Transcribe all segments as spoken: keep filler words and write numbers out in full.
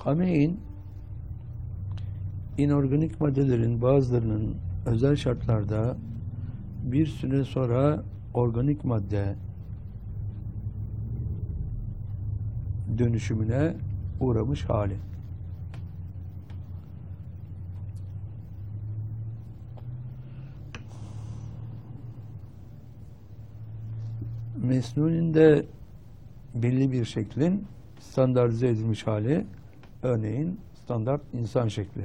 Hamein, inorganik maddelerin bazılarının özel şartlarda bir süre sonra organik madde dönüşümüne uğramış hali. Mesnun'un de belli bir şeklin standartize edilmiş hali, örneğin standart insan şekli.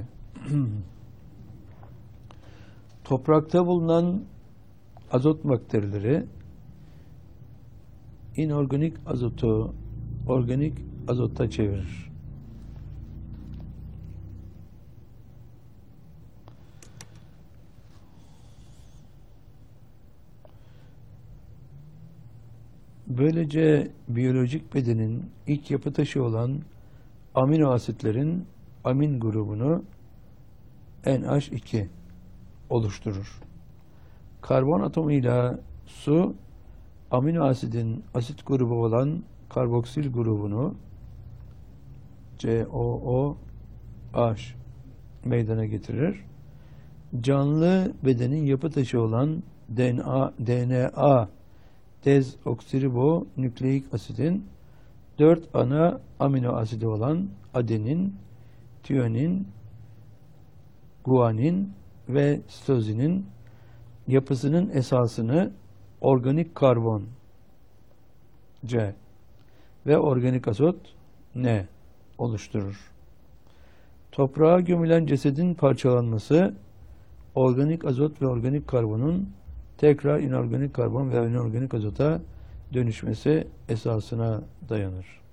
Toprakta bulunan azot bakterileri inorganik azotu organik azota çevirir. Böylece biyolojik bedenin ilk yapı taşı olan amino asitlerin amin grubunu N H iki oluşturur. Karbon atomuyla su amino asidin asit grubu olan karboksil grubunu C O O H meydana getirir. Canlı bedenin yapı taşı olan D N A, D N A dezoksiribonükleik asidin dört ana amino asidi olan adenin, tiyonin, guanin ve sitozinin yapısının esasını organik karbon C ve organik azot N oluşturur. Toprağa gömülen cesedin parçalanması organik azot ve organik karbonun tekrar inorganik karbon ve inorganik azota dönüşmesi esasına dayanır.